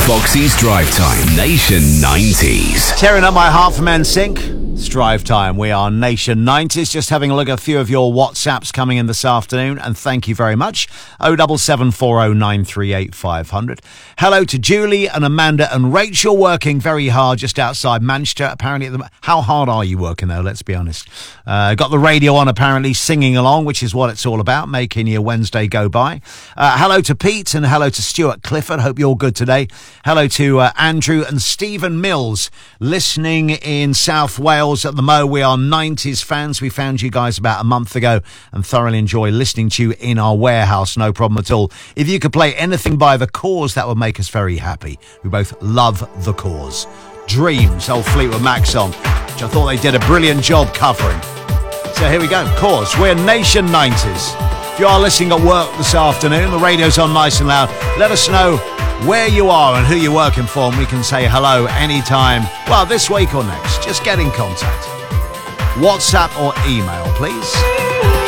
Foxy's Drive Time, Nation 90s. Tearing up my heart from NSYNC. It's Drive Time. We are Nation 90s. Just having a look at a few of your WhatsApps coming in this afternoon, and thank you very much. 07740938500. Hello to Julie and Amanda and Rachel, working very hard just outside Manchester. Apparently, how hard are you working though? Let's be honest. Got the radio on, apparently singing along, which is what it's all about, making your Wednesday go by. Hello to Pete and hello to Stuart Clifford. Hope you're good today. Hello to Andrew and Stephen Mills, listening in South Wales. At the Mo. We are 90s fans. We found you guys about a month ago and thoroughly enjoy listening to you in our warehouse. No problem at all. If you could play anything by The Cause, that would make us very happy. We both love The Cause. Dreams, old Fleetwood Mac song, which I thought they did a brilliant job covering. So here we go. Cause. We're Nation 90s. If you are listening at work this afternoon, the radio's on nice and loud. Let us know where you are and who you're working for, and we can say hello anytime, well, this week or next. Just get in contact. WhatsApp or email, please.